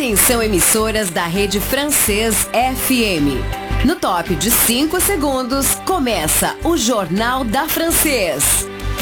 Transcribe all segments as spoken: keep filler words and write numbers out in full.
Atenção, emissoras da Rede Francês F M. No top de cinco segundos, começa o Jornal da Francês.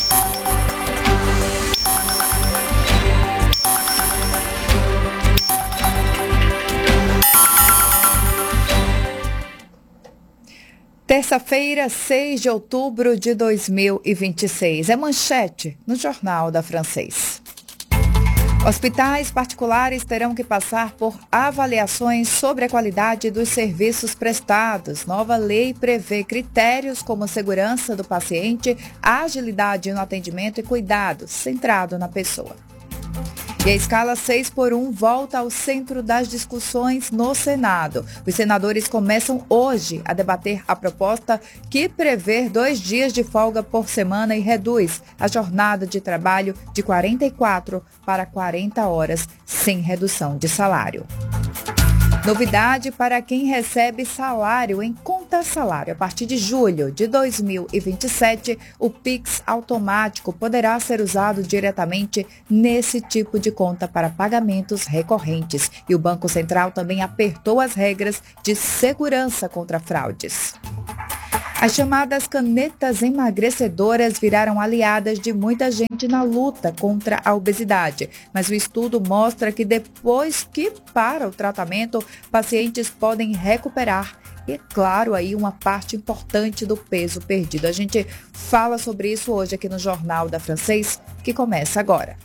Terça-feira, seis de outubro de dois mil e vinte e seis. É manchete no Jornal da Francês. Hospitais particulares terão que passar por avaliações sobre a qualidade dos serviços prestados. Nova lei prevê critérios como segurança do paciente, agilidade no atendimento e cuidado centrado na pessoa. E a escala seis por um volta ao centro das discussões no Senado. Os senadores começam hoje a debater a proposta que prevê dois dias de folga por semana e reduz a jornada de trabalho de quarenta e quatro para quarenta horas, sem redução de salário. Novidade para quem recebe salário em conta salário. A partir de julho de dois mil e vinte e sete, o Pix automático poderá ser usado diretamente nesse tipo de conta para pagamentos recorrentes. E o Banco Central também apertou as regras de segurança contra fraudes. As chamadas canetas emagrecedoras viraram aliadas de muita gente na luta contra a obesidade. Mas o estudo mostra que depois que para o tratamento, pacientes podem recuperar, e é claro, aí uma parte importante do peso perdido. A gente fala sobre isso hoje aqui no Jornal da Francês, que começa agora.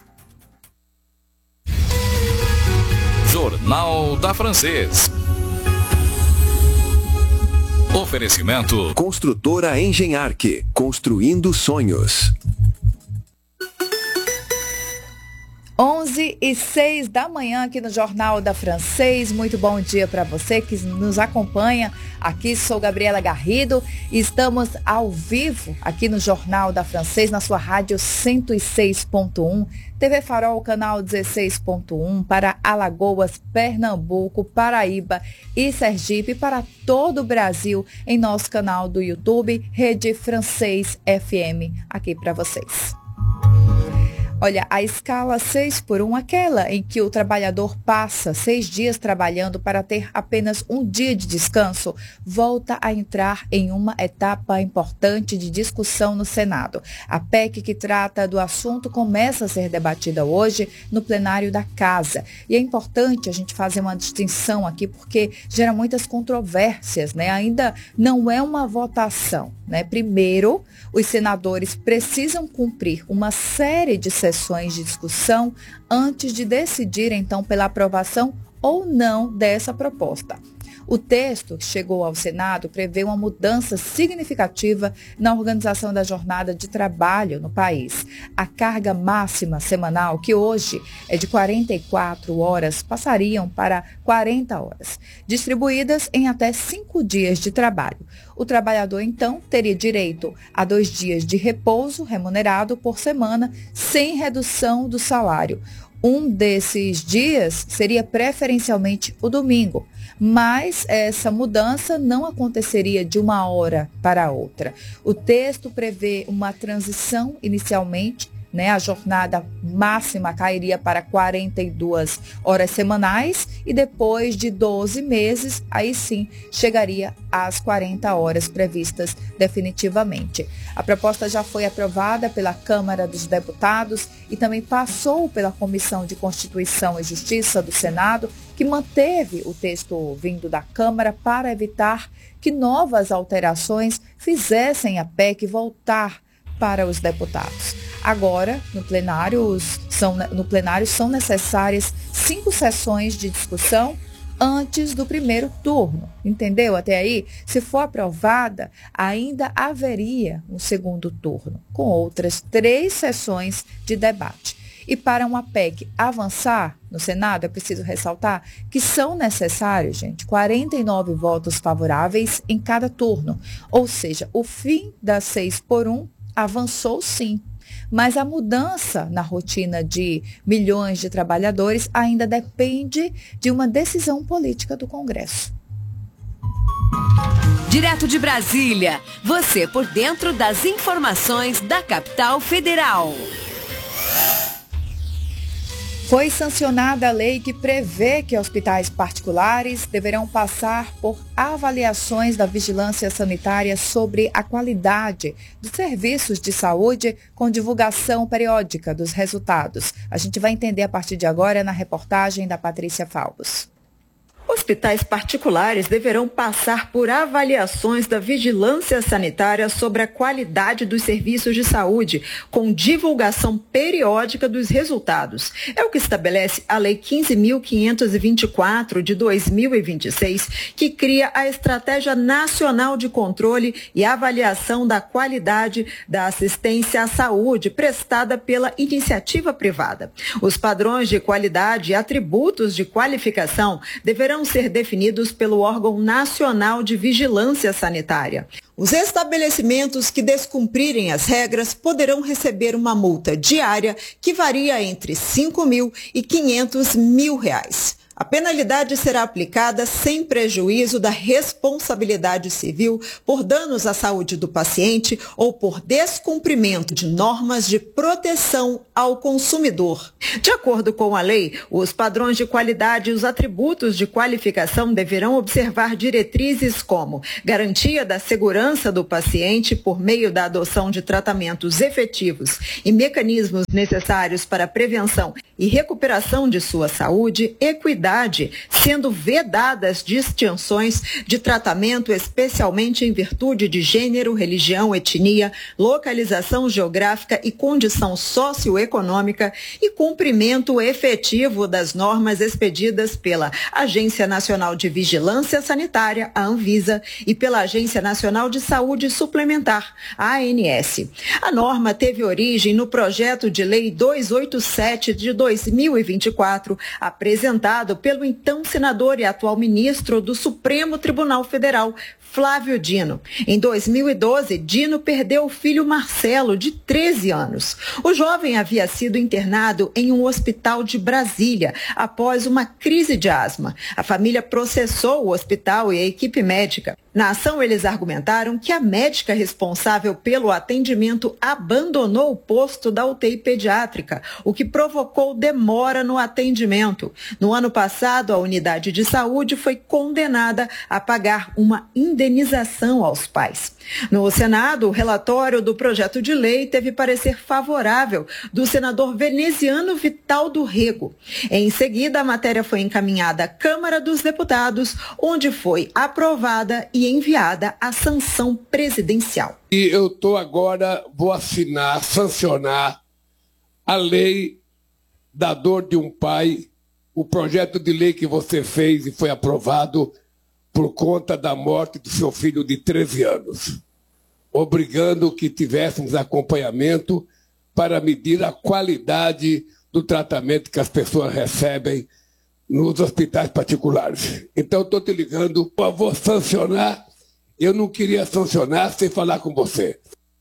Jornal da Francês. Oferecimento Construtora Engenharque, construindo sonhos. onze e seis da manhã aqui no Jornal da Francês. Muito bom dia para você que nos acompanha. Aqui sou Gabriela Garrido e estamos ao vivo aqui no Jornal da Francês, na sua rádio cento e seis ponto um, T V Farol, canal dezesseis ponto um, para Alagoas, Pernambuco, Paraíba e Sergipe, para todo o Brasil, em nosso canal do YouTube, Rede Francês F M, aqui para vocês. Olha, a escala seis por um, aquela em que o trabalhador passa seis dias trabalhando para ter apenas um dia de descanso, volta a entrar em uma etapa importante de discussão no Senado. A P E C que trata do assunto começa a ser debatida hoje no plenário da Casa. E é importante a gente fazer uma distinção aqui, porque gera muitas controvérsias, né? Ainda não é uma votação, né? Primeiro, os senadores precisam cumprir uma série de sessões de discussão antes de decidir, então, pela aprovação ou não dessa proposta. O texto que chegou ao Senado prevê uma mudança significativa na organização da jornada de trabalho no país. A carga máxima semanal, que hoje é de quarenta e quatro horas, passariam para quarenta horas, distribuídas em até cinco dias de trabalho. O trabalhador, então, teria direito a dois dias de repouso remunerado por semana, sem redução do salário. Um desses dias seria preferencialmente o domingo, mas essa mudança não aconteceria de uma hora para outra. O texto prevê uma transição inicialmente, né? A jornada máxima cairia para quarenta e duas horas semanais e depois de doze meses, aí sim, chegaria às quarenta horas previstas definitivamente. A proposta já foi aprovada pela Câmara dos Deputados e também passou pela Comissão de Constituição e Justiça do Senado, que manteve o texto vindo da Câmara para evitar que novas alterações fizessem a P E C voltar para os deputados. Agora, no plenário, são, no plenário são necessárias cinco sessões de discussão antes do primeiro turno. Entendeu? Até aí, se for aprovada, ainda haveria um segundo turno, com outras três sessões de debate. E para uma P E C avançar no Senado, é preciso ressaltar que são necessários, gente, quarenta e nove votos favoráveis em cada turno. Ou seja, o fim da seis por um avançou sim. Mas a mudança na rotina de milhões de trabalhadores ainda depende de uma decisão política do Congresso. Direto de Brasília, você por dentro das informações da capital federal. Foi sancionada a lei que prevê que hospitais particulares deverão passar por avaliações da vigilância sanitária sobre a qualidade dos serviços de saúde com divulgação periódica dos resultados. A gente vai entender a partir de agora na reportagem da Patrícia Falbos. Hospitais particulares deverão passar por avaliações da vigilância sanitária sobre a qualidade dos serviços de saúde, com divulgação periódica dos resultados. É o que estabelece a Lei quinze mil quinhentos e vinte e quatro de dois mil e vinte e seis, que cria a Estratégia Nacional de Controle e Avaliação da Qualidade da Assistência à Saúde prestada pela iniciativa privada. Os padrões de qualidade e atributos de qualificação deverão ser definidos pelo órgão nacional de vigilância sanitária. Os estabelecimentos que descumprirem as regras poderão receber uma multa diária que varia entre cinco mil e quinhentos mil reais. A penalidade será aplicada sem prejuízo da responsabilidade civil por danos à saúde do paciente ou por descumprimento de normas de proteção ao consumidor. De acordo com a lei, os padrões de qualidade e os atributos de qualificação deverão observar diretrizes como garantia da segurança do paciente por meio da adoção de tratamentos efetivos e mecanismos necessários para a prevenção e recuperação de sua saúde, equidade, sendo vedadas distinções de tratamento, especialmente em virtude de gênero, religião, etnia, localização geográfica e condição socioeconômica, e cumprimento efetivo das normas expedidas pela Agência Nacional de Vigilância Sanitária, a Anvisa, e pela Agência Nacional de Saúde Suplementar, a ANS. A norma teve origem no projeto de lei duzentos e oitenta e sete de dois mil e vinte e quatro, apresentado pelo então senador e atual ministro do Supremo Tribunal Federal, Flávio Dino. Em dois mil e doze, Dino perdeu o filho Marcelo, de treze anos. O jovem havia sido internado em um hospital de Brasília após uma crise de asma. A família processou o hospital e a equipe médica. Na ação, eles argumentaram que a médica responsável pelo atendimento abandonou o posto da U T I pediátrica, o que provocou demora no atendimento. No ano passado, a unidade de saúde foi condenada a pagar uma indenização aos pais. No Senado, o relatório do projeto de lei teve parecer favorável do senador veneziano Vital do Rego. Em seguida, a matéria foi encaminhada à Câmara dos Deputados, onde foi aprovada e enviada à sanção presidencial. E eu estou agora, vou assinar, sancionar a lei da dor de um pai, o projeto de lei que você fez e foi aprovado por conta da morte do seu filho de treze anos, obrigando que tivéssemos acompanhamento para medir a qualidade do tratamento que as pessoas recebem nos hospitais particulares. Então, estou te ligando, por favor, sancionar. Eu não queria sancionar sem falar com você.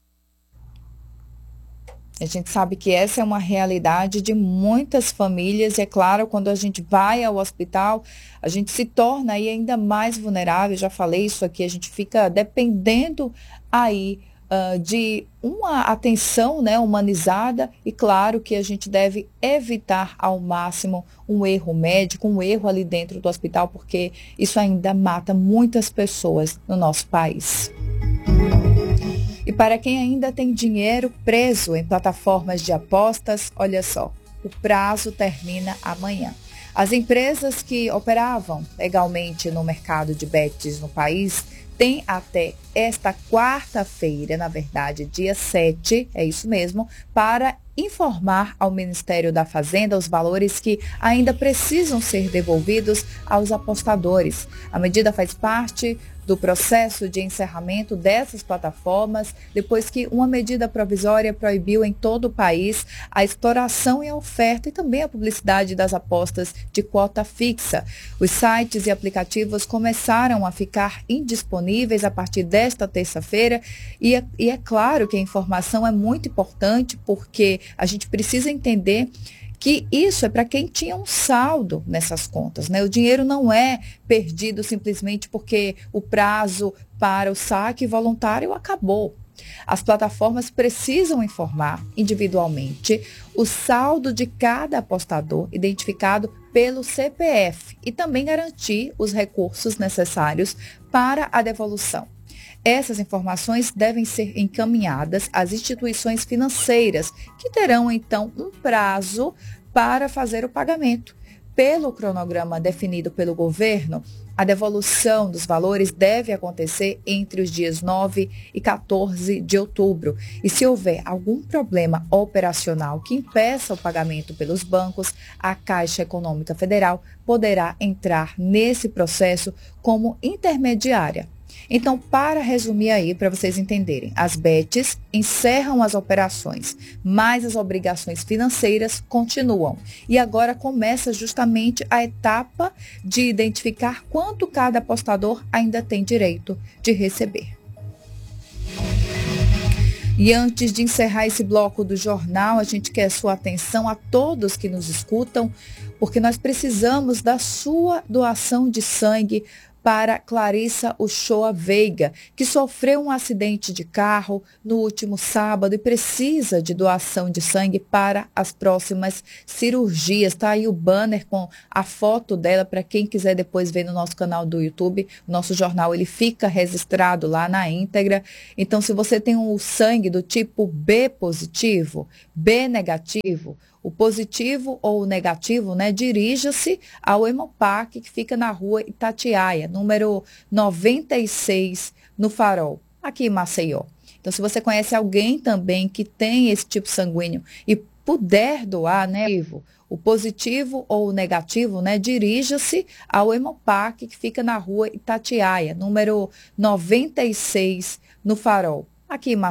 A gente sabe que essa é uma realidade de muitas famílias e, é claro, quando a gente vai ao hospital, a gente se torna aí ainda mais vulnerável. Já falei isso aqui, a gente fica dependendo aí uh, de uma atenção, né, humanizada, e claro que a gente deve evitar ao máximo um erro médico, um erro ali dentro do hospital, porque isso ainda mata muitas pessoas no nosso país. E para quem ainda tem dinheiro preso em plataformas de apostas, olha só, o prazo termina amanhã. As empresas que operavam legalmente no mercado de bets no país têm até esta quarta-feira, na verdade, dia sete, é isso mesmo, para informar ao Ministério da Fazenda os valores que ainda precisam ser devolvidos aos apostadores. A medida faz parte do processo de encerramento dessas plataformas, depois que uma medida provisória proibiu em todo o país a exploração e a oferta e também a publicidade das apostas de quota fixa. Os sites e aplicativos começaram a ficar indisponíveis a partir desta terça-feira e é, e é claro que a informação é muito importante, porque a gente precisa entender que isso é para quem tinha um saldo nessas contas, né? O dinheiro não é perdido simplesmente porque o prazo para o saque voluntário acabou. As plataformas precisam informar individualmente o saldo de cada apostador identificado pelo C P F e também garantir os recursos necessários para a devolução. Essas informações devem ser encaminhadas às instituições financeiras, que terão então um prazo para fazer o pagamento. Pelo cronograma definido pelo governo, a devolução dos valores deve acontecer entre os dias nove e quatorze de outubro. E se houver algum problema operacional que impeça o pagamento pelos bancos, a Caixa Econômica Federal poderá entrar nesse processo como intermediária. Então, para resumir aí, para vocês entenderem, as bets encerram as operações, mas as obrigações financeiras continuam. E agora começa justamente a etapa de identificar quanto cada apostador ainda tem direito de receber. E antes de encerrar esse bloco do jornal, a gente quer sua atenção a todos que nos escutam, porque nós precisamos da sua doação de sangue para Clarissa Uchoa Veiga, que sofreu um acidente de carro no último sábado e precisa de doação de sangue para as próximas cirurgias. Está aí o banner com a foto dela para quem quiser depois ver no nosso canal do YouTube. O nosso jornal ele fica registrado lá na íntegra. Então, se você tem o sangue do tipo B positivo, B negativo, o positivo ou o negativo, né, dirija-se ao Hemopac, que fica na rua Itatiaia, número noventa e seis, no Farol, aqui em Maceió. Então, se você conhece alguém também que tem esse tipo sanguíneo e puder doar, né, o positivo ou o negativo, né, dirija-se ao Hemopac, que fica na rua Itatiaia, número noventa e seis, no Farol, aqui em Maceió.